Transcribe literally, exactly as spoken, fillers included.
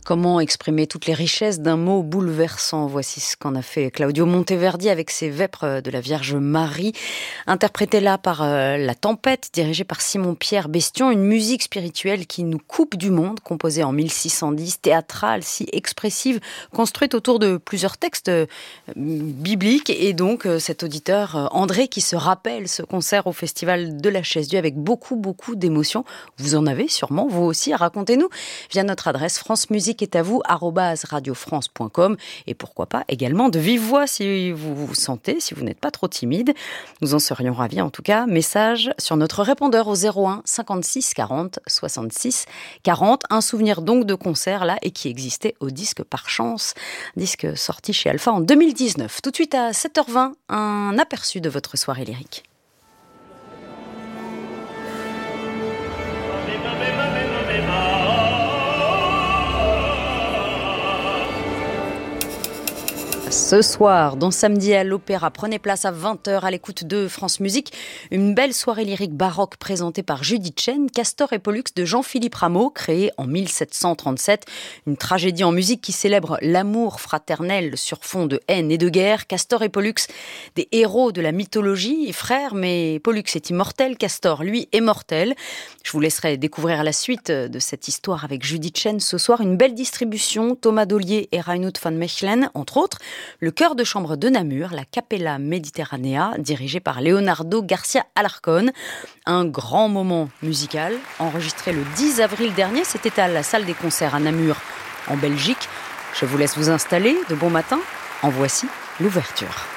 Comment exprimer toutes les richesses d'un mot bouleversant? Voici ce qu'en a fait Claudio Monteverdi avec ses Vêpres de la Vierge Marie, interprétée là par euh, La Tempête, dirigée par Simon-Pierre Bestion, une musique spirituelle qui nous coupe du monde, composée en mille six cent dix, théâtrale, si expressive, construite autour de plusieurs textes euh, bibliques. Et donc euh, cet auditeur euh, André qui se rappelle ce concert au Festival de la Chaise-Dieu avec beaucoup, beaucoup d'émotions. Vous en avez sûrement, vous aussi, racontez-nous via notre adresse France Musique est à vous, arobase radiofrance point com, et pourquoi pas également de vive voix si vous vous sentez, si vous n'êtes pas trop timide. Nous en serions ravis en tout cas. Message sur notre répondeur au zéro un cinquante-six quarante soixante-six quarante. Un souvenir donc de concert là et qui existait au disque par chance, disque sorti chez Alpha en deux mille dix-neuf. Tout de suite à sept heures vingt, un aperçu de votre soirée lyrique. Ce soir, dans Samedi à l'Opéra, prenez place à vingt heures à l'écoute de France Musique. Une belle soirée lyrique baroque présentée par Judith Chen, Castor et Pollux de Jean-Philippe Rameau, créée en mille sept cent trente-sept. Une tragédie en musique qui célèbre l'amour fraternel sur fond de haine et de guerre. Castor et Pollux, des héros de la mythologie, frères, mais Pollux est immortel, Castor, lui, est mortel. Je vous laisserai découvrir la suite de cette histoire avec Judith Chen ce soir. Une belle distribution, Thomas Dollier et Reinhard von Mechelen, entre autres. Le chœur de chambre de Namur, la Capella Mediterranea, dirigée par Leonardo Garcia Alarcón. Un grand moment musical, enregistré le dix avril dernier, c'était à la salle des concerts à Namur, en Belgique. Je vous laisse vous installer, de bon matin. En voici l'ouverture.